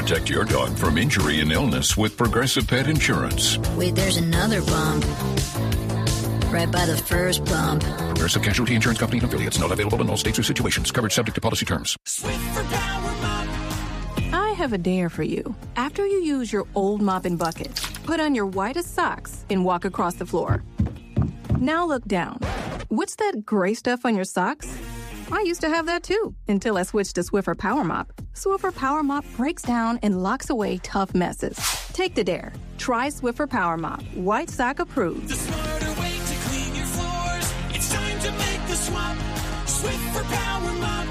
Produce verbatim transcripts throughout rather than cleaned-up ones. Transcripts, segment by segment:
Protect your dog from injury and illness with Progressive Pet Insurance. Wait, there's another bump. Right by the first bump. Progressive Casualty Insurance Company and affiliates. Not available in all states or situations. Coverage subject to policy terms. Swiffer Power Mop. I have a dare for you. After you use your old mop and bucket, put on your whitest socks and walk across the floor. Now look down. What's that gray stuff on your socks? I used to have that too, until I switched to Swiffer Power Mop. Swiffer Power Mop breaks down and locks away tough messes. Take the dare. Try Swiffer Power Mop. White sock approved. The smarter way to clean your floors. It's time to make the swap. Swiffer Power Mop.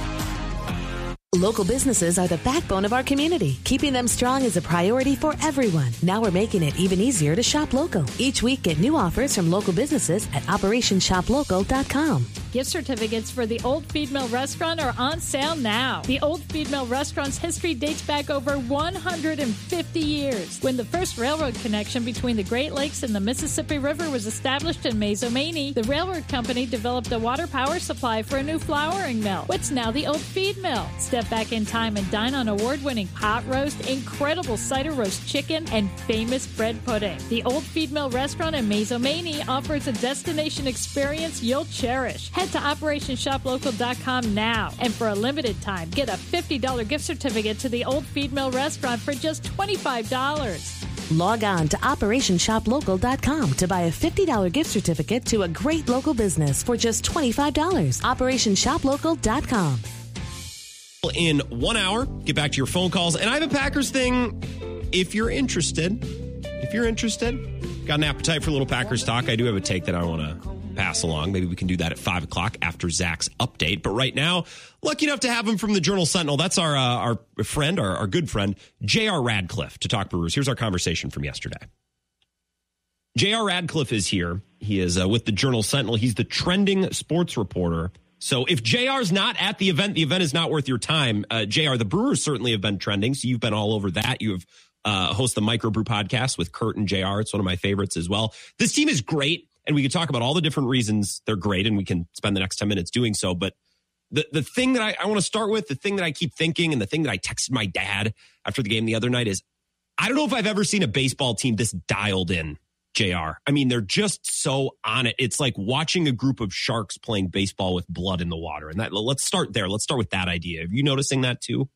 Local businesses are the backbone of our community. Keeping them strong is a priority for everyone. Now we're making it even easier to shop local. Each week, get new offers from local businesses at operation shop local dot com. Gift certificates for the Old Feed Mill Restaurant are on sale now. The Old Feed Mill Restaurant's history dates back over one hundred fifty years, when the first railroad connection between the Great Lakes and the Mississippi River was established in Maizomanie. The railroad company developed a water power supply for a new flouring mill, what's now the Old Feed Mill. Step back in time and dine on award-winning pot roast, incredible cider roast chicken, and famous bread pudding. The Old Feed Mill Restaurant in Maizomanie offers a destination experience you'll cherish. Head to operation shop local dot com now, and for a limited time, get a fifty dollars gift certificate to the Old Feed Mill Restaurant for just twenty-five dollars. Log on to operation shop local dot com to buy a fifty dollars gift certificate to a great local business for just twenty-five dollars. operation shop local dot com. In one hour, get back to your phone calls. And I have a Packers thing if you're interested. If you're interested, got an appetite for a little Packers talk. I do have a take that I want to pass along. Maybe we can do that at five o'clock after Zach's update. But right now, lucky enough to have him from the Journal Sentinel. That's our uh, our friend, our, our good friend, J R. Radcliffe, to talk Brewers. Here's our conversation from yesterday. J R. Radcliffe is here. He is uh, with the Journal Sentinel. He's the trending sports reporter. So if J R's not at the event, the event is not worth your time. Uh, J R, the Brewers certainly have been trending, so you've been all over that. You have uh, host the Microbrew podcast with Kurt and J R. It's one of my favorites as well. This team is great, and we can talk about all the different reasons they're great, and we can spend the next ten minutes doing so. But the, the thing that I, I want to start with, the thing that I keep thinking, and the thing that I texted my dad after the game the other night is, I don't know if I've ever seen a baseball team this dialed in. J R. I mean, they're just so on it. It's like watching a group of sharks playing baseball with blood in the water. And that, let's start there. Let's start with that idea. Are you noticing that too?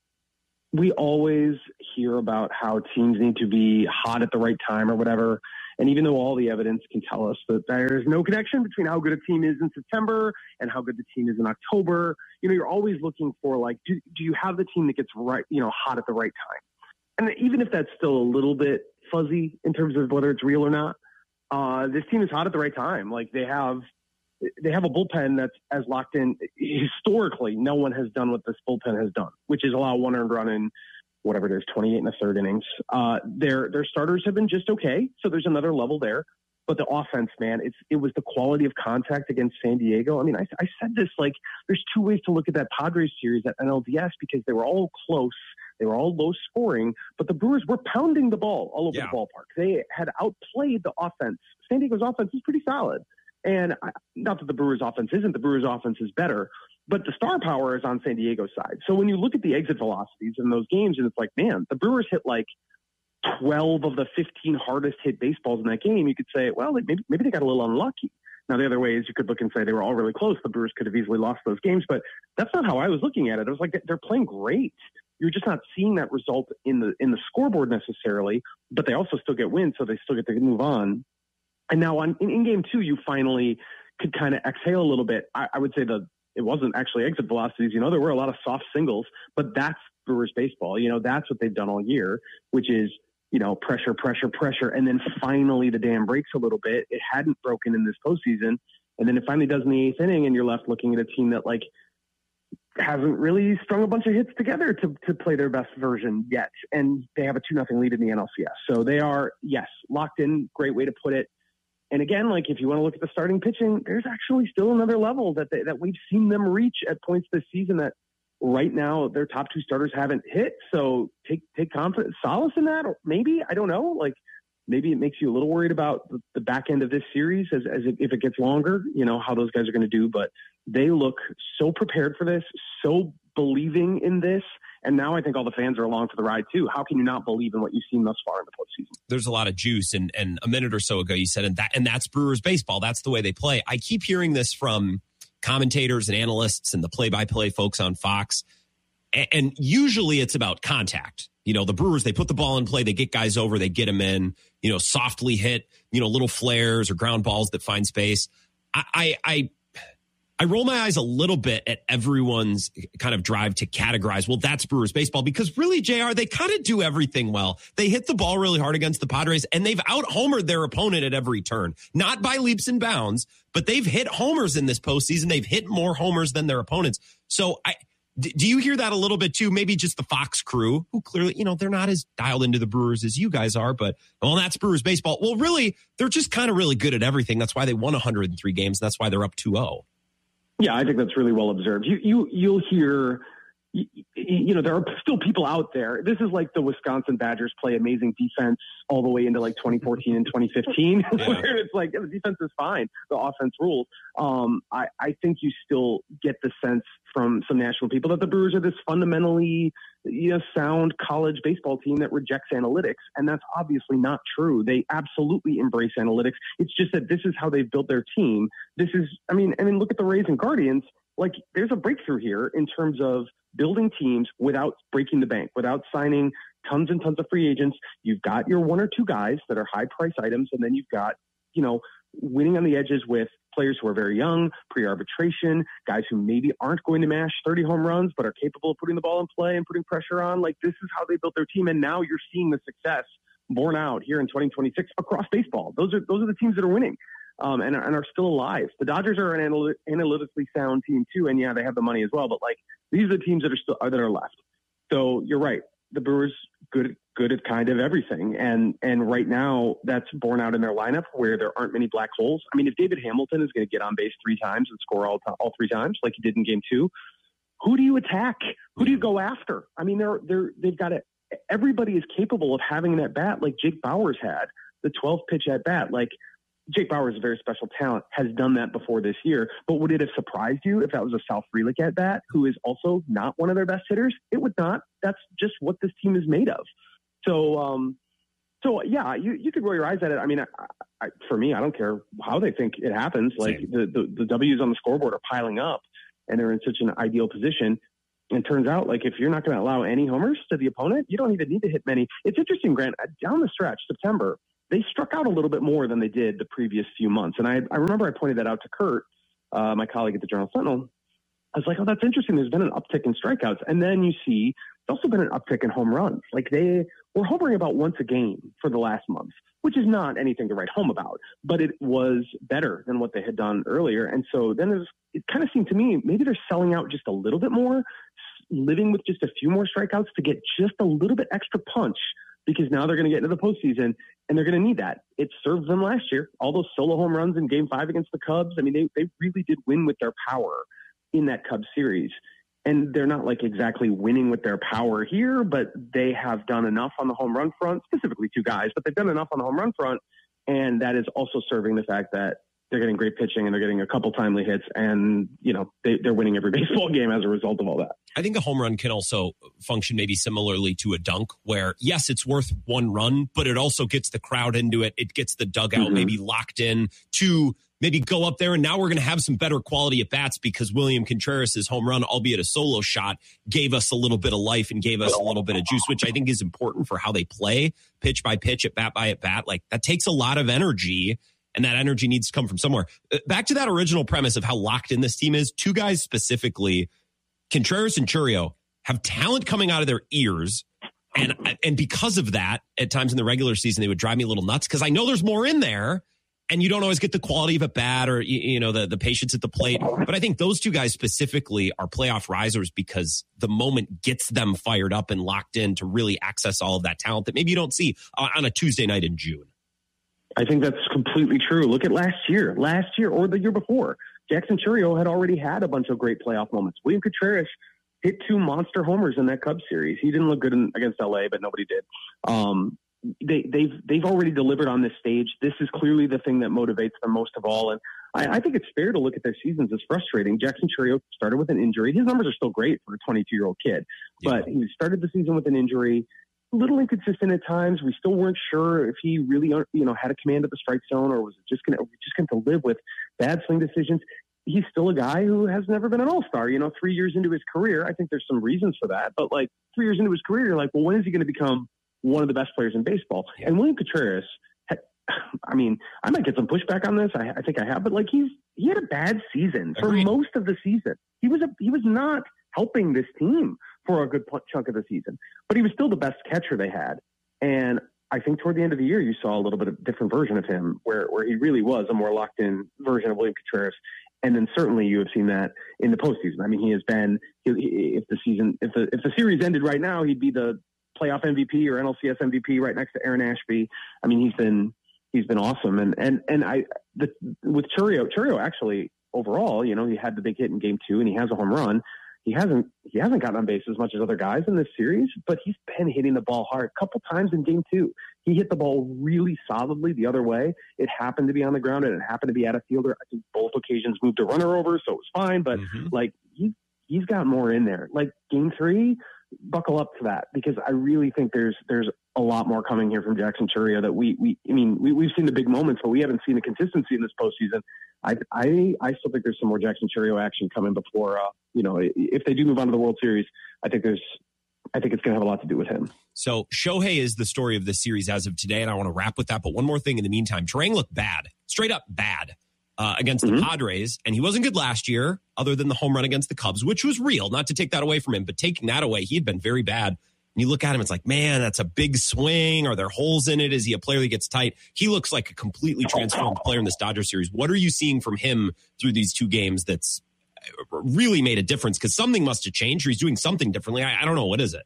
We always hear about how teams need to be hot at the right time or whatever. And even though all the evidence can tell us that there's no connection between how good a team is in September and how good the team is in October, you know, you're always looking for like, do, do you have the team that gets right, you know, hot at the right time? And even if that's still a little bit fuzzy in terms of whether it's real or not, Uh, this team is hot at the right time. Like they have, they have a bullpen that's as locked in. Historically, no one has done what this bullpen has done, which is allow one earned run in whatever it is, twenty-eight and a third innings. Uh, their their starters have been just okay, so there's another level there. But the offense, man, it's it was the quality of contact against San Diego. I mean, I, I said this like there's two ways to look at that Padres series at N L D S because they were all close. They were all low scoring, but the Brewers were pounding the ball all over yeah. the ballpark. They had outplayed the offense. San Diego's offense is pretty solid. And I, not that the Brewers offense isn't, the Brewers offense is better, but the star power is on San Diego's side. So when you look at the exit velocities in those games, and it's like, man, the Brewers hit like twelve of the fifteen hardest hit baseballs in that game. You could say, well, maybe, maybe they got a little unlucky. Now, the other way is you could look and say they were all really close. The Brewers could have easily lost those games, but that's not how I was looking at it. I was like, they're playing great. You're just not seeing that result in the in the scoreboard necessarily, but they also still get wins, so they still get to move on. And now on in, in game two, you finally could kind of exhale a little bit. I, I would say that it wasn't actually exit velocities. You know, there were a lot of soft singles, but that's Brewers baseball. You know, that's what they've done all year, which is, you know, pressure, pressure, pressure. And then finally the dam breaks a little bit. It hadn't broken in this postseason. And then it finally does in the eighth inning, and you're left looking at a team that, like, hasn't really strung a bunch of hits together to, to play their best version yet. And they have a two nothing lead in the N L C S. So they are, yes, locked in. Great way to put it. And again, like if you want to look at the starting pitching, there's actually still another level that they, that we've seen them reach at points this season that right now their top two starters haven't hit. So take, take confidence, solace in that, or maybe, I don't know, like maybe it makes you a little worried about the, the back end of this series as, as it, if it gets longer, you know, how those guys are going to do, but they look so prepared for this, so believing in this. And now I think all the fans are along for the ride too. How can you not believe in what you've seen thus far in the postseason? There's a lot of juice, and and a minute or so ago you said, and that and that's Brewers baseball. That's the way they play. I keep hearing this from commentators and analysts and the play-by-play folks on Fox, and, and usually it's about contact. You know, the Brewers, they put the ball in play, they get guys over, they get them in, you know, softly hit, you know, little flares or ground balls that find space. I, I, I, I roll my eyes a little bit at everyone's kind of drive to categorize, well, that's Brewers baseball, because really, J R, they kind of do everything well. They hit the ball really hard against the Padres, and they've out-homered their opponent at every turn. Not by leaps and bounds, but they've hit homers in this postseason. They've hit more homers than their opponents. So I... Do you hear that a little bit too? Maybe just the Fox crew, who clearly, you know, they're not as dialed into the Brewers as you guys are, but, well, that's Brewers baseball. Well, really, they're just kind of really good at everything. That's why they won one hundred three games. That's why they're up two oh. Yeah, I think that's really well observed. You, you, you'll hear, you, you know, there are still people out there. This is like the Wisconsin Badgers play amazing defense all the way into like twenty fourteen and twenty fifteen, yeah. where it's like, yeah, the defense is fine, the offense rules. Um, I, I think you still get the sense from some national people that the Brewers are this fundamentally, you know, sound college baseball team that rejects analytics. And that's obviously not true. They absolutely embrace analytics. It's just that this is how they've built their team. This is, I mean, I mean, look at the Rays and Guardians. Like, there's a breakthrough here in terms of building teams without breaking the bank, without signing tons and tons of free agents. You've got your one or two guys that are high price items. And then you've got, you know, winning on the edges with players who are very young, pre-arbitration, guys who maybe aren't going to mash thirty home runs, but are capable of putting the ball in play and putting pressure on. Like, this is how they built their team. And now you're seeing the success borne out here in twenty twenty-six across baseball. Those are, those are the teams that are winning. Um, and, and are still alive. The Dodgers are an analy- analytically sound team too, and yeah, they have the money as well. But like, these are the teams that are still that are left. So you're right. The Brewers good good at kind of everything, and and right now that's borne out in their lineup where there aren't many black holes. I mean, if David Hamilton is going to get on base three times and score all t- all three times like he did in Game Two, who do you attack? Who do you go after? I mean, they're they're they've got it. Everybody is capable of having that bat like Jake Bauers had, the twelve pitch at bat, like. Jake Bauer is a very special talent, has done that before this year. But would it have surprised you if that was a Sal Frelick at bat, who is also not one of their best hitters? It would not. That's just what this team is made of. So, um, so yeah, you, you could roll your eyes at it. I mean, I, I, for me, I don't care how they think it happens. Like the, the, the W's on the scoreboard are piling up, and they're in such an ideal position. And it turns out, like, if you're not going to allow any homers to the opponent, you don't even need to hit many. It's interesting, Grant, down the stretch, September, they struck out a little bit more than they did the previous few months. And I, I remember I pointed that out to Kurt, uh, my colleague at the Journal-Sentinel. I was like, oh, that's interesting. There's been an uptick in strikeouts. And then you see there's also been an uptick in home runs. Like, they were homering about once a game for the last month, which is not anything to write home about, but it was better than what they had done earlier. And so then there's, it kind of seemed to me, maybe they're selling out just a little bit more, living with just a few more strikeouts to get just a little bit extra punch, because now they're going to get into the postseason and they're going to need that. It served them last year. All those solo home runs in Game Five against the Cubs. I mean, they they really did win with their power in that Cubs series. And they're not like exactly winning with their power here, but they have done enough on the home run front, specifically two guys, but they've done enough on the home run front. And that is also serving the fact that they're getting great pitching and they're getting a couple timely hits, and, you know, they, they're winning every baseball game as a result of all that. I think a home run can also function maybe similarly to a dunk, where, yes, it's worth one run, but it also gets the crowd into it. It gets the dugout mm-hmm. maybe locked in to maybe go up there. And now we're going to have some better quality at bats because William Contreras' home run, albeit a solo shot, gave us a little bit of life and gave us a little bit of juice, which I think is important for how they play pitch by pitch, at bat by at bat. Like, that takes a lot of energy. And that energy needs to come from somewhere. Back to that original premise of how locked in this team is. Two guys specifically, Contreras and Chourio, have talent coming out of their ears. And and because of that, at times in the regular season, they would drive me a little nuts because I know there's more in there. And you don't always get the quality of a bat or, you, you know, the, the patience at the plate. But I think those two guys specifically are playoff risers because the moment gets them fired up and locked in to really access all of that talent that maybe you don't see on a Tuesday night in June. I think that's completely true. Look at last year, last year or the year before. Jackson Chourio had already had a bunch of great playoff moments. William Contreras hit two monster homers in that Cubs series. He didn't look good in, against L A, but nobody did. Um, they, they've they've already delivered on this stage. This is clearly the thing that motivates them most of all. And I, I think it's fair to look at their seasons as frustrating. Jackson Chourio started with an injury. His numbers are still great for a twenty-two-year-old kid, but yeah. he started the season with an injury. A little inconsistent at times. We still weren't sure if he really, you know, had a command of the strike zone, or was it just going to just going to live with bad swing decisions. He's still a guy who has never been an all-star. You know, three years into his career, I think there's some reasons for that. But like three years into his career, you're like, well, when is he going to become one of the best players in baseball? Yeah. And William Contreras, I mean, I might get some pushback on this. I, I think I have, but like he's he had a bad season for Agreed. most of the season. He was a he was not helping this team for a good chunk of the season, but he was still the best catcher they had. And I think toward the end of the year, you saw a little bit of a different version of him, where where he really was a more locked in version of William Contreras. And then certainly you have seen that in the postseason. I mean, he has been, if the season, if the, if the series ended right now, he'd be the playoff M V P or N L C S M V P right next to Aaron Ashby. I mean, he's been, he's been awesome. And, and, and I, the, with Chourio, Chourio actually overall, you know, he had the big hit in game two and he has a home run. He hasn't, he hasn't gotten on base as much as other guys in this series, but he's been hitting the ball hard. A couple times in game two, he hit the ball really solidly the other way. It happened to be on the ground and it happened to be at a fielder. I think both occasions moved a runner over, so it was fine. But mm-hmm. like he, he's got more in there. Like game three, buckle up to that, because I really think there's there's a lot more coming here from Jackson Chourio that we we I mean we we've seen the big moments, but we haven't seen the consistency in this postseason. I I I still think there's some more Jackson Chourio action coming before uh, you know, if they do move on to the World Series. I think there's I think it's going to have a lot to do with him. So Shohei is the story of this series as of today, and I want to wrap with that. But one more thing in the meantime, Turang looked bad, straight up bad uh, against mm-hmm. the Padres, and he wasn't good last year, other than the home run against the Cubs, which was real. Not to take that away from him, but taking that away, he had been very bad. And you look at him, it's like, man, that's a big swing. Are there holes in it? Is he a player that gets tight? He looks like a completely transformed player in this Dodgers series. What are you seeing from him through these two games that's really made a difference? Because something must have changed, or he's doing something differently. I, I don't know. What is it?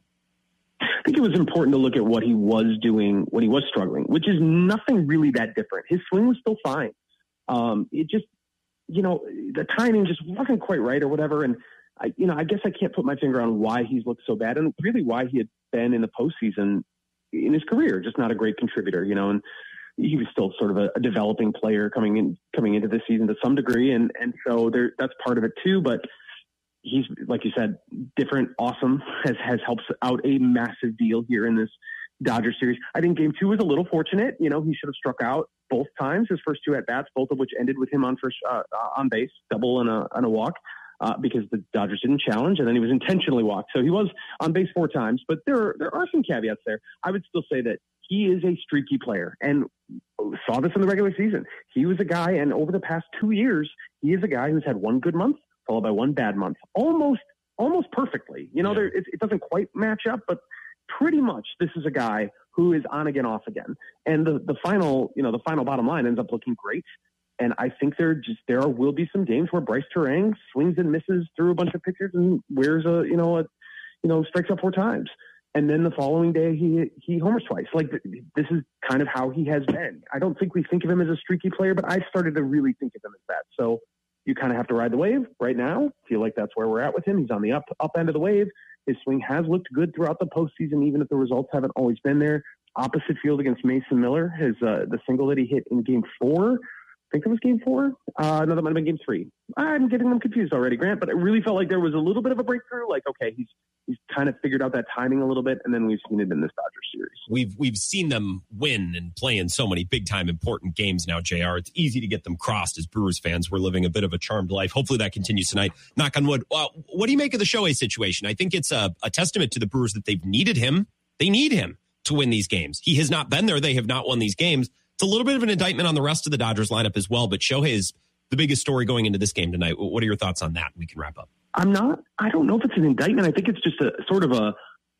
I think it was important to look at what he was doing when he was struggling, which is nothing really that different. His swing was still fine. Um, it just, you know, the timing just wasn't quite right or whatever. And I, you know, I guess I can't put my finger on why he's looked so bad, and really why he had been in the postseason in his career, just not a great contributor, you know, and he was still sort of a, a developing player coming in, coming into this season to some degree. And, and so there, that's part of it too, but he's, like you said, different, awesome, has, has helped out a massive deal here in this Dodgers series. I think game two was a little fortunate. You know, he should have struck out both times, his first two at bats, both of which ended with him on first, uh, on base, double and a, and a walk. Uh, because the Dodgers didn't challenge, and then he was intentionally walked. So he was on base four times, but there, there are some caveats there. I would still say that he is a streaky player, and saw this in the regular season. He was a guy, and over the past two years, he is a guy who's had one good month followed by one bad month, almost, almost perfectly. You know, yeah. there, it, it doesn't quite match up, but pretty much this is a guy who is on again, off again. And the, the final, you know, the final bottom line ends up looking great. And I think there just there will be some games where Bryce Turang swings and misses through a bunch of pitchers and wears a you know a you know strikes out four times, and then the following day he he homers twice. Like this is kind of how he has been. I don't think we think of him as a streaky player, but I started to really think of him as that. So you kind of have to ride the wave right now. Feel like that's where we're at with him. He's on the up up end of the wave. His swing has looked good throughout the postseason, even if the results haven't always been there. Opposite field against Mason Miller, his uh, the single that he hit in game four. I think it was game four. Uh, no, that might have been game three. I'm getting them confused already, Grant, but it really felt like there was a little bit of a breakthrough. Like, okay, he's he's kind of figured out that timing a little bit, and then we've seen it in this Dodgers series. We've we've seen them win and play in so many big-time important games now, J R. It's easy to get them crossed as Brewers fans. We're living a bit of a charmed life. Hopefully that continues tonight. Knock on wood. Uh, what do you make of the Shohei situation? I think it's a, a testament to the Brewers that they've needed him. They need him to win these games. He has not been there. They have not won these games. It's a little bit of an indictment on the rest of the Dodgers lineup as well, but Shohei is the biggest story going into this game tonight. What are your thoughts on that? We can wrap up. I'm not, I don't know if it's an indictment. I think it's just a sort of a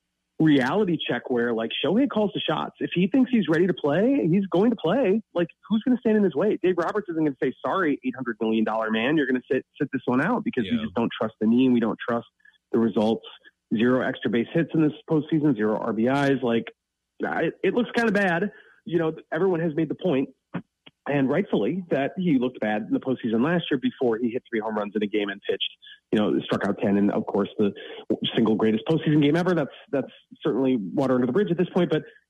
reality check where like Shohei calls the shots. If he thinks he's ready to play, he's going to play. Like who's going to stand in his way? Dave Roberts isn't going to say, sorry, eight hundred million dollars man, you're going to sit, sit this one out because yeah. we just don't trust the knee and we don't trust the results. Zero extra base hits in this postseason, zero R B Is. Like it, it looks kind of bad. You know, everyone has made the point, and rightfully, that he looked bad in the postseason last year before he hit three home runs in a game and pitched, you know, struck out ten, and of course the single greatest postseason game ever. That's that's certainly water under the bridge at this point. But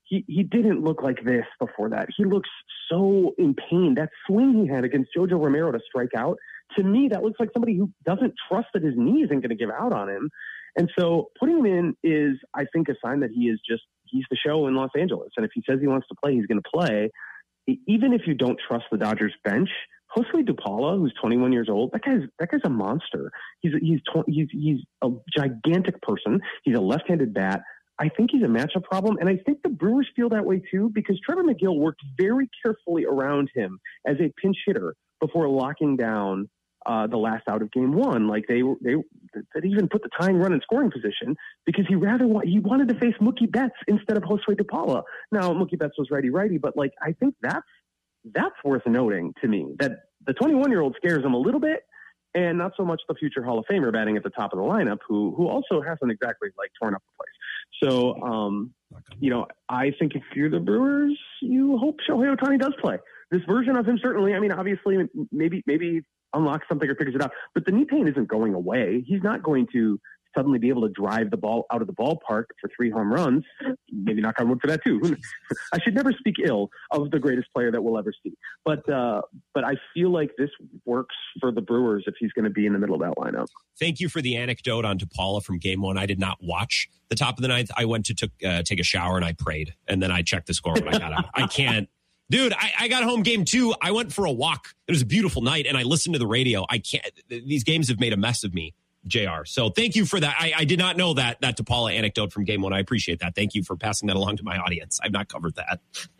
he, he didn't look like this before that. He looks so in pain. That swing he had against Jojo Romero to strike out, to me, that looks like somebody who doesn't trust that his knee isn't going to give out on him. And so putting him in is, I think, a sign that he is just, he's the show in Los Angeles. And if he says he wants to play, he's going to play. Even if you don't trust the Dodgers bench, Josue Dupala, who's twenty-one years old, that guy's that guy's a monster. He's he's he's he's a gigantic person. He's a left-handed bat. I think he's a matchup problem, and I think the Brewers feel that way too because Trevor McGill worked very carefully around him as a pinch hitter before locking down uh, the last out of Game One. Like they they they even put the tying run in scoring position because he rather wa- he wanted to face Mookie Betts instead of Josue Dupala. Now Mookie Betts was righty-righty, but like I think that's that's worth noting to me that the twenty-one-year-old scares him a little bit, and not so much the future Hall of Famer batting at the top of the lineup, who who also hasn't exactly like torn up the place. So, um, you know, I think if you're the Brewers, you hope Shohei Ohtani does play. This version of him, certainly. I mean, obviously, maybe maybe unlocks something or figures it out. But the knee pain isn't going away. He's not going to suddenly be able to drive the ball out of the ballpark for three home runs. Maybe knock on wood for that too. I should never speak ill of the greatest player that we'll ever see. But uh, but I feel like this works for the Brewers if he's going to be in the middle of that lineup. Thank you for the anecdote on Dupala from Game One. I did not watch the top of the ninth. I went to took, uh, take a shower and I prayed, and then I checked the score when I got out. I can't. Dude, I, I got home game two. I went for a walk. It was a beautiful night, and I listened to the radio. I can't. These games have made a mess of me, J R. So thank you for that. I, I did not know that that Dupala anecdote from Game One. I appreciate that. Thank you for passing that along to my audience. I've not covered that.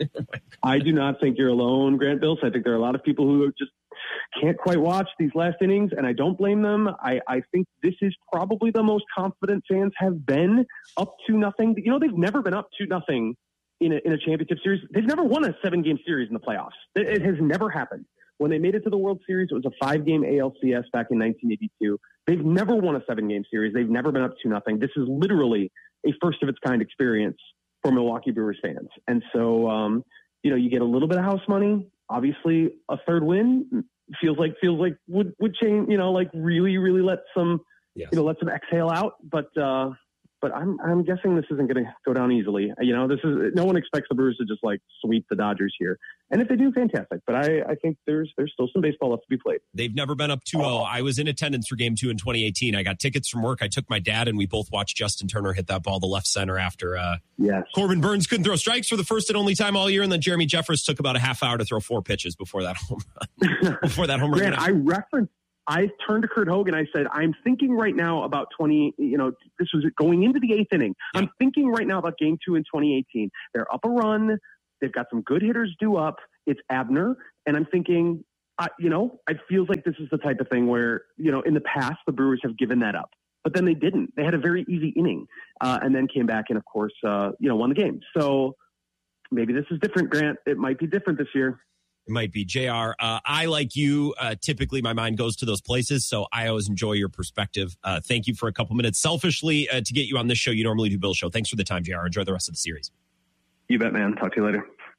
I do not think you're alone, Grant Bills. I think there are a lot of people who just can't quite watch these last innings, and I don't blame them. I, I think this is probably the most confident fans have been up to nothing. You know, they've never been up to nothing in a, in a championship series. They've never won a seven-game series in the playoffs. It, it has never happened. When they made it to the World Series, it was a five-game A L C S back in nineteen eighty-two. They've never won a seven-game series. They've never been up to nothing. This is literally a first-of-its-kind experience for Milwaukee Brewers fans. And so, um, you know, you get a little bit of house money. Obviously, a third win feels like feels like would would change. You know, like really, really let some yes. you know let some exhale out. But uh, but I'm I'm guessing this isn't going to go down easily. You know, this is no one expects the Brewers to just like sweep the Dodgers here. And if they do, fantastic. But I, I think there's there's still some baseball left to be played. They've never been up two oh. I was in attendance for Game Two in twenty eighteen. I got tickets from work. I took my dad, and we both watched Justin Turner hit that ball to left center after uh, yes. Corbin Burns couldn't throw strikes for the first and only time all year, and then Jeremy Jeffress took about a half hour to throw four pitches before that home run. before that home run. Grant, I referenced. I turned to Kurt Hogan. I said, I'm thinking right now about twenty, you know, this was going into the eighth inning. Yeah. I'm thinking right now about game two in twenty eighteen. They're up a run. They've got some good hitters due up. It's Abner. And I'm thinking, uh, you know, it feels like this is the type of thing where, you know, in the past, the Brewers have given that up. But then they didn't. They had a very easy inning uh, and then came back and, of course, uh, you know, won the game. So maybe this is different, Grant. It might be different this year. It might be. J R, uh, I, like you, uh, typically my mind goes to those places, so I always enjoy your perspective. Uh, thank you for a couple minutes. Selfishly, uh, to get you on this show, you normally do Bill's show. Thanks for the time, J R. Enjoy the rest of the series. You bet, man. Talk to you later.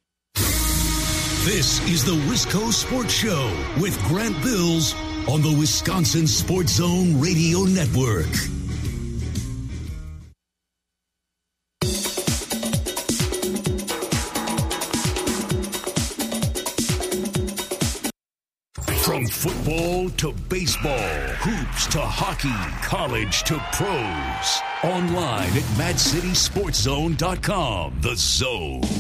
This is the Wisco Sports Show with Grant Bills on the Wisconsin Sports Zone Radio Network. From football to baseball, hoops to hockey, college to pros. Online at mad city sports zone dot com. The Zone.